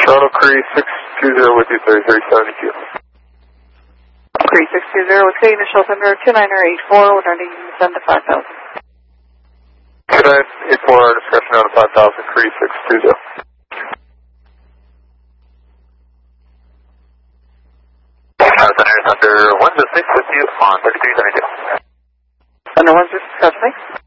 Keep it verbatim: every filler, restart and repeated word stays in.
Toronto Cree six two zero with you, thirty-three seventy-two. Cree six two zero with K, initial thunder two nine eight four, we're running descend to five thousand. two nine eight four, our discussion out of five thousand, Cree six two zero. Thunder, Thunder one to six with you on thirty-three seventy-two. Thunder one to six,